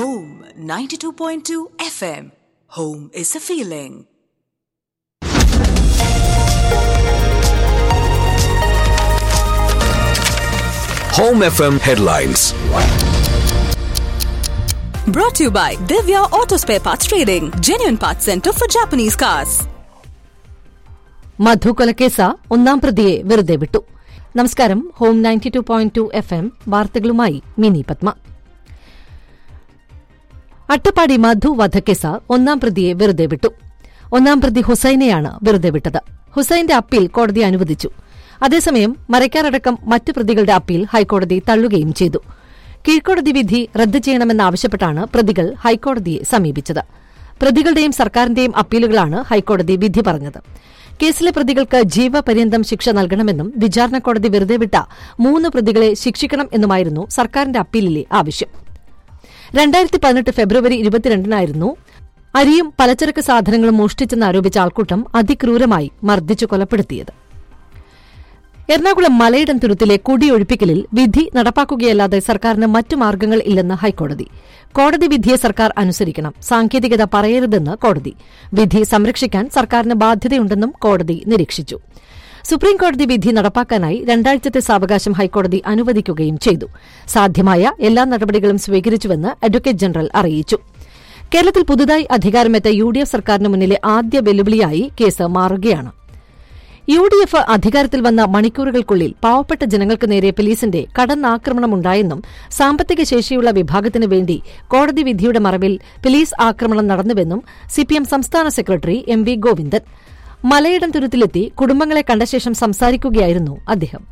Home 92.2 FM. Home is a feeling. Home FM headlines. Brought to you by Divya Auto Spare Parts Trading, genuine parts center for Japanese cars. മധു കൊലക്കേസ ഒന്നാം പ്രതിയെ വെറുതെ വിട്ടു. നമസ്കാരം. Home 92.2 FM വാർത്തകളുമായി mini Padma. Attappadi മധു വധക്കേസ ഒന്നാം പ്രതിയെ വെറുതെ വിട്ടു. ഒന്നാം പ്രതി ഹുസൈനെയാണ് വെറുതെ വിട്ടത്. ഹുസൈന്റെ അപ്പീൽ കോടതി അനുവദിച്ചു. അതേസമയം മരക്കാരടക്കം മറ്റു പ്രതികളുടെ അപ്പീൽ ഹൈക്കോടതി തള്ളുകയും ചെയ്തു. കീഴ്ക്കോടതി വിധി റദ്ദ് ചെയ്യണമെന്നാവശ്യപ്പെട്ടാണ് പ്രതികൾ ഹൈക്കോടതിയെ സമീപിച്ചത്. പ്രതികളുടെയും സർക്കാരിന്റെയും അപ്പീലുകളാണ് ഹൈക്കോടതി വിധി പറഞ്ഞത്. കേസിലെ പ്രതികൾക്ക് ജീവപര്യന്തം ശിക്ഷ നൽകണമെന്നും വിചാരണ കോടതി വെറുതെ വിട്ട 3 പ്രതികളെ ശിക്ഷിക്കണം എന്നുമായിരുന്നു സർക്കാരിന്റെ അപ്പീലിലെ ആവശ്യം. 2018 ഫെബ്രുവരി 22-നായിരുന്നു അരിയും പലചരക്ക് സാധനങ്ങളും മോഷ്ടിച്ചെന്നാരോപിച്ച ആൾക്കൂട്ടം അതിക്രൂരമായി മർദ്ദിച്ചു കൊലപ്പെടുത്തിയത്. എറണാകുളം മലയിടം തുരുത്തിലെ കുടിയൊഴിപ്പിക്കലിൽ വിധി നടപ്പാക്കുകയല്ലാതെ സർക്കാരിന് മറ്റു മാർഗ്ഗങ്ങൾ ഇല്ലെന്ന് ഹൈക്കോടതി. കോടതി വിധിയെ സർക്കാർ അനുസരിക്കണം, സാങ്കേതികത പറയരുതെന്ന് കോടതി. വിധി സംരക്ഷിക്കാൻ സർക്കാരിന് ബാധ്യതയുണ്ടെന്നും കോടതി നിരീക്ഷിച്ചു. സുപ്രീംകോടതി വിധി നടപ്പാക്കാനായി 2 ആഴ്ചത്തെ സാവകാശം ഹൈക്കോടതി അനുവദിക്കുകയും ചെയ്തു. സാധ്യമായ എല്ലാ നടപടികളും സ്വീകരിച്ചുവെന്ന് അഡ്വക്കേറ്റ് ജനറൽ അറിയിച്ചു. കേരളത്തിൽ പുതുതായി അധികാരമേറ്റ UDF സർക്കാരിന് മുന്നിലെ ആദ്യ വെല്ലുവിളിയായി കേസ് മാറുകയാണ്. UDF അധികാരത്തിൽ വന്ന മണിക്കൂറുകൾക്കുള്ളിൽ പാവപ്പെട്ട ജനങ്ങൾക്ക് നേരെ പോലീസിന്റെ കടന്നാക്രമണമുണ്ടായെന്നും സാമ്പത്തിക ശേഷിയുള്ള വിഭാഗത്തിനു വേണ്ടി കോടതി വിധിയുടെ മറവിൽ പോലീസ് ആക്രമണം നടന്നുവെന്നും CPM സംസ്ഥാന സെക്രട്ടറി MV ഗോവിന്ദൻ മലയിടം തുരുത്തിലെത്തി കുടുംബങ്ങളെ കണ്ട ശേഷം സംസാരിക്കുകയായിരുന്നു അദ്ദേഹം.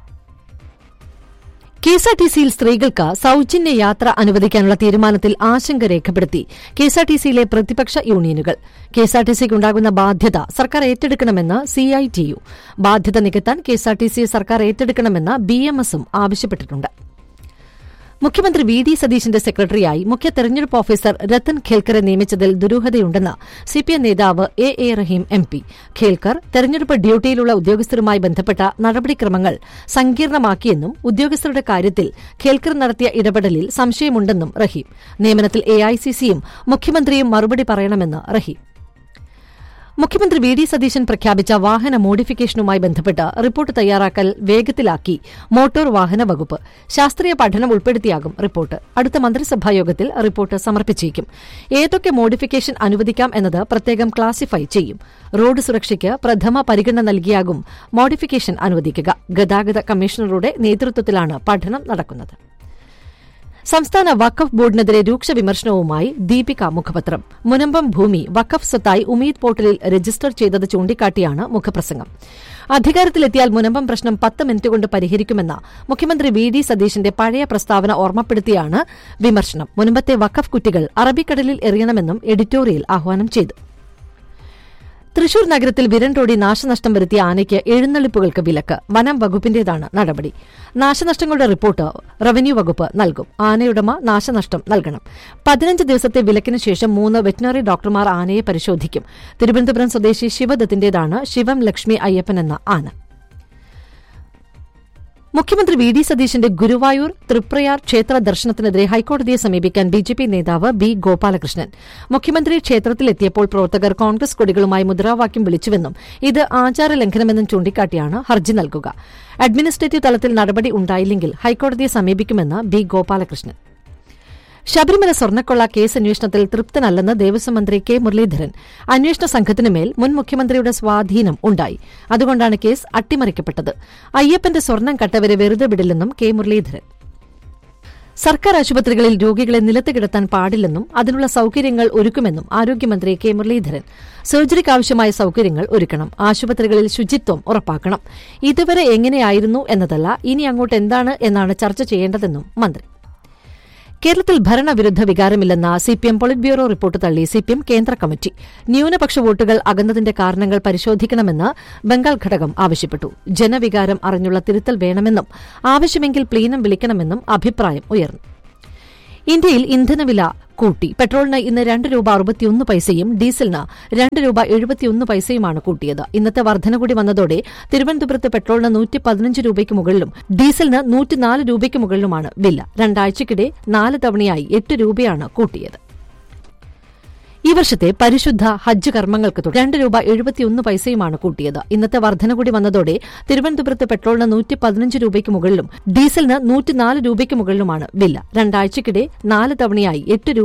KSRTCയിൽ സ്ത്രീകൾക്ക് സൌജന്യ യാത്ര അനുവദിക്കാനുള്ള തീരുമാനത്തിൽ ആശങ്ക രേഖപ്പെടുത്തി KSRTCയിലെ പ്രതിപക്ഷ യൂണിയനുകൾ. KSRTCക്കുണ്ടാകുന്ന ബാധ്യത സർക്കാർ ഏറ്റെടുക്കണമെന്ന് CITU. ബാധ്യത നികത്താൻ KSRTCയെ സർക്കാർ ഏറ്റെടുക്കണമെന്ന് BMSും ആവശ്യപ്പെട്ടിട്ടുണ്ട്. മുഖ്യമന്ത്രി VD സതീശന്റെ സെക്രട്ടറിയായി മുഖ്യ തെരഞ്ഞെടുപ്പ് ഓഫീസർ രത്തൻ ഖേൽക്കറെ നിയമിച്ചതിൽ ദുരൂഹതയുണ്ടെന്ന് CPM നേതാവ് A റഹീം MP. ഖേൽക്കർ തെരഞ്ഞെടുപ്പ് ഡ്യൂട്ടിയിലുള്ള ഉദ്യോഗസ്ഥരുമായി ബന്ധപ്പെട്ട നടപടിക്രമങ്ങൾ സങ്കീർണമാക്കിയെന്നും ഉദ്യോഗസ്ഥരുടെ കാര്യത്തിൽ ഖേൽക്കർ നടത്തിയ ഇടപെടലിൽ സംശയമുണ്ടെന്നും റഹീം. നിയമനത്തിൽ AICCയും മുഖ്യമന്ത്രിയും മറുപടി പറയണമെന്ന് റഹീം. മുഖ്യമന്ത്രി VD സതീശൻ പ്രഖ്യാപിച്ച വാഹന മോഡിഫിക്കേഷനുമായി ബന്ധപ്പെട്ട് റിപ്പോർട്ട് തയ്യാറാക്കൽ വേഗത്തിലാക്കി മോട്ടോർ വാഹന വകുപ്പ്. ശാസ്ത്രീയ പഠനം ഉൾപ്പെടുത്തിയാകും റിപ്പോർട്ട്. അടുത്ത മന്ത്രിസഭായോഗത്തിൽ റിപ്പോർട്ട് സമർപ്പിച്ചേക്കും. ഏതൊക്കെ മോഡിഫിക്കേഷൻ അനുവദിക്കാം എന്നത് പ്രത്യേകം ക്ലാസിഫൈ ചെയ്യും. റോഡ് സുരക്ഷയ്ക്ക് പ്രഥമ പരിഗണന നൽകിയാകും മോഡിഫിക്കേഷൻ അനുവദിക്കുക. ഗതാഗത കമ്മീഷണറുടെ നേതൃത്വത്തിലാണ് പഠനം നടക്കുന്നത്. സംസ്ഥാന വഖഫ് ബോർഡിനെതിരെ രൂക്ഷ വിമർശനവുമായി ദീപിക മുഖപത്രം. മുനമ്പം ഭൂമി വഖഫ് സ്വത്തായി ഉമീദ് പോർട്ടലിൽ രജിസ്റ്റർ ചെയ്തത് ചൂണ്ടിക്കാട്ടിയാണ് മുഖപ്രസംഗം. അധികാരത്തിലെത്തിയാൽ മുനമ്പം പ്രശ്നം 10 മിനിറ്റ് കൊണ്ട് പരിഹരിക്കുമെന്ന മുഖ്യമന്ത്രി VD സതീശന്റെ പഴയ പ്രസ്താവന ഓർമ്മപ്പെടുത്തിയാണ് വിമർശനം. മുനമ്പത്തെ വഖഫ് കുറ്റികൾ അറബിക്കടലിൽ എറിയണമെന്നും എഡിറ്റോറിയൽ ആഹ്വാനം ചെയ്തു. തൃശൂർ നഗരത്തിൽ വിരണ്ടോടി നാശനഷ്ടം വരുത്തിയ ആനയ്ക്ക് എഴുന്നള്ളിപ്പുകൾക്ക് വിലക്ക്. വനം വകുപ്പിന്റേതാണ് നടപടി. നാശനഷ്ടങ്ങളുടെ റിപ്പോർട്ട് റവന്യൂ വകുപ്പ് നൽകും. ആനയുടമ നാശനഷ്ടം നൽകണം. 15 ദിവസത്തെ വിലക്കിന് ശേഷം 3 വെറ്റിനറി ഡോക്ടർമാർ ആനയെ പരിശോധിക്കും. തിരുവനന്തപുരം സ്വദേശി ശിവദത്തിന്റേതാണ് ശിവം ലക്ഷ്മി അയ്യപ്പൻ എന്ന ആന. മുഖ്യമന്ത്രി VD സതീശന്റെ ഗുരുവായൂർ തൃപ്രയാർ ക്ഷേത്ര ദർശനത്തിനെതിരെ ഹൈക്കോടതിയെ സമീപിക്കാൻ BJP നേതാവ് B ഗോപാലകൃഷ്ണൻ. മുഖ്യമന്ത്രി ക്ഷേത്രത്തിലെത്തിയപ്പോൾ പ്രവർത്തകർ കോൺഗ്രസ് കൊടികളുമായി മുദ്രാവാക്യം വിളിച്ചുവെന്നും ഇത് ആചാരലംഘനമെന്നും ചൂണ്ടിക്കാട്ടിയാണ് ഹർജി നൽകുക. അഡ്മിനിസ്ട്രേറ്റീവ് തലത്തിൽ നടപടി ഉണ്ടായില്ലെങ്കിൽ ഹൈക്കോടതിയെ സമീപിക്കുമെന്ന് B ഗോപാലകൃഷ്ണൻ. ശബരിമല സ്വർണ്ണക്കൊള്ള കേസ് അന്വേഷണത്തിൽ തൃപ്തനല്ലെന്ന് ദേവസ്വം മന്ത്രി K മുരളീധരൻ. അന്വേഷണ സംഘത്തിനുമേൽ മുൻ മുഖ്യമന്ത്രിയുടെ സ്വാധീനം ഉണ്ടായി. അതുകൊണ്ടാണ് കേസ് അട്ടിമറിക്കപ്പെട്ടത്. അയ്യപ്പന്റെ സ്വർണ്ണം കട്ടവരെ വെറുതെ വിടില്ലെന്നും K മുരളീധരൻ. സർക്കാർ ആശുപത്രികളിൽ രോഗികളെ നിലത്ത് കിടത്താൻ പാടില്ലെന്നും അതിനുള്ള സൌകര്യങ്ങൾ ഒരുക്കുമെന്നും ആരോഗ്യമന്ത്രി K മുരളീധരൻ. സർജറിക്കാവശ്യമായ സൌകര്യങ്ങൾ ഒരുക്കണം. ആശുപത്രികളിൽ ശുചിത്വം ഉറപ്പാക്കണം. ഇതുവരെ എങ്ങനെയായിരുന്നു എന്നതല്ല, ഇനി അങ്ങോട്ട് എന്താണ് എന്നാണ് ചർച്ച ചെയ്യേണ്ടതെന്നും മന്ത്രി. കേരളത്തിൽ ഭരണവിരുദ്ധ വികാരമില്ലെന്ന CPM പോളിറ്റ് ബ്യൂറോ റിപ്പോർട്ട് തള്ളി CPM കേന്ദ്ര കമ്മിറ്റി. ന്യൂനപക്ഷ വോട്ടുകൾ അകന്നതിന്റെ കാരണങ്ങൾ പരിശോധിക്കണമെന്ന് ബംഗാൾ ഘടകം ആവശ്യപ്പെട്ടു. ജനവികാരം അറിഞ്ഞുള്ള തിരുത്തൽ വേണമെന്നും ആവശ്യമെങ്കിൽ പ്ലീനം വിളിക്കണമെന്നും അഭിപ്രായം ഉയർന്നു. ഇന്ത്യയിൽ ഇന്ധനവില കൂട്ടി. പെട്രോളിന് ഇന്ന് 2 രൂപ 61 പൈസയും ഡീസലിന് 2 രൂപ 71 പൈസയുമാണ് കൂട്ടിയത്. ഇന്നത്തെ വർധന കൂടി വന്നതോടെ തിരുവനന്തപുരത്ത് പെട്രോളിന് 115 രൂപയ്ക്ക് മുകളിലും ഡീസലിന് 104 രൂപയ്ക്ക് മുകളിലുമാണ് വില. രണ്ടാഴ്ചയ്ക്കിടെ 4 തവണയായി 8 രൂപയാണ് കൂട്ടിയത്. ഈ വർഷത്തെ പരിശുദ്ധ ഹജ്ജ് കർമ്മങ്ങൾക്ക് 2 രൂപ 71 പൈസയുമാണ് കൂട്ടിയത്. ഇന്നത്തെ വർധന കൂടി വന്നതോടെ തിരുവനന്തപുരത്ത് പെട്രോളിന് 115 രൂപയ്ക്ക് മുകളിലും ഡീസലിന് 104 രൂപയ്ക്ക് മുകളിലുമാണ് വില. രണ്ടാഴ്ചയ്ക്കിടെ 4 തവണയായി 8 രൂപ